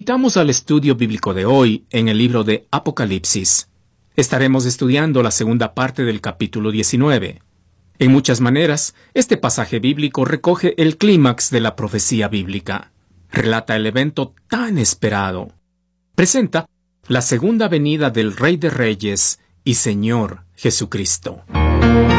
invitamos al estudio bíblico de hoy en el libro de Apocalipsis. Estaremos estudiando la segunda parte del capítulo 19. En muchas maneras, este pasaje bíblico recoge el clímax de la profecía bíblica. Relata el evento tan esperado. Presenta la segunda venida del Rey de Reyes y Señor Jesucristo.